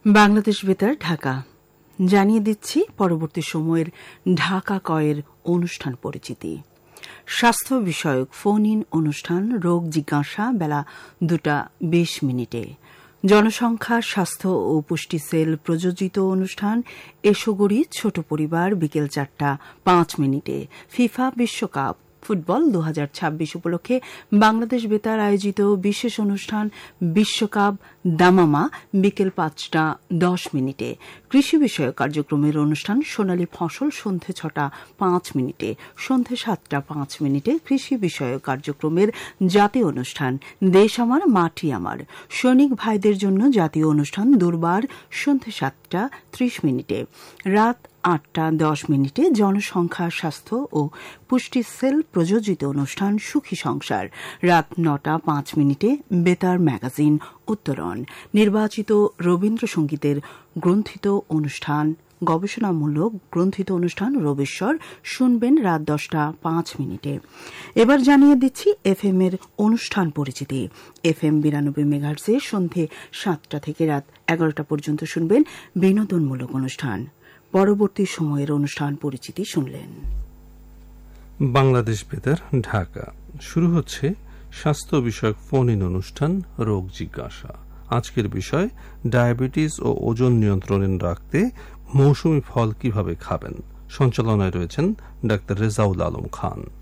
বাংলাদেশ বেতার ঢাকা জানিয়ে দিচ্ছি পরবর্তী সময়ের ঢাকা কয়ের অনুষ্ঠান পরিচিতি। স্বাস্থ্য বিষয়ক ফোন ইন অনুষ্ঠান রোগ জিজ্ঞাসা বেলা 2:20 জনসংখ্যা স্বাস্থ্য ও পুষ্টি সেল প্রযোজিত অনুষ্ঠান এসোগড়ি ছোট পরিবার বিকেল 4:05 ফিফা বিশ্বকাপ ফুটবল 2026 উপলক্ষে বাংলাদেশ বেতার আয়োজিত বিশেষ অনুষ্ঠান বিশ্বকাপ দামামা বিকেল 5:10 কৃষি বিষয়ক কার্যক্রমের অনুষ্ঠান সোনালী ফসল সন্ধে 6:05 সন্ধে 7:05 কৃষি বিষয়ক কার্যক্রমের জাতীয় অনুষ্ঠান দেশ আমার মাটি আমার সৈনিক ভাইদের জন্য জাতীয় অনুষ্ঠান দুর্বার সন্ধে 7:30 রাত 8:10 জনসংখ্যা স্বাস্থ্য ও পুষ্টি সেল প্রযোজিত অনুষ্ঠান সুখী সংসার রাত 9:05 বেতার ম্যাগাজিন উত্তরণ নির্বাচিত রবীন্দ্রসঙ্গীতের গ্রন্থিত অনুষ্ঠান গবেষণামূলক গ্রন্থিত অনুষ্ঠান রবিশ্বর শুনবেন রাত 10:05। এবার জানিয়ে দিচ্ছি এফএম এর অনুষ্ঠান পরিচিতি। এফএম 92 মেগাহার্টজে সন্ধে 7টা থেকে রাত 11টা পর্যন্ত শুনবেন বিনোদনমূলক অনুষ্ঠান। পরবর্তী সময়ের অনুষ্ঠান পরিচিতি শুনলেন। বাংলাদেশ বেতার ঢাকা শুরু হচ্ছে স্বাস্থ্য বিষয়ক ফোন ইন অনুষ্ঠান রোগ জিজ্ঞাসা। আজকের বিষয় ডায়াবেটিস ও ওজন নিয়ন্ত্রণে রাখতে মৌসুমী ফল কিভাবে খাবেন। সঞ্চালনায় রয়েছেন ডাক্তার রেজাউল আলম খান।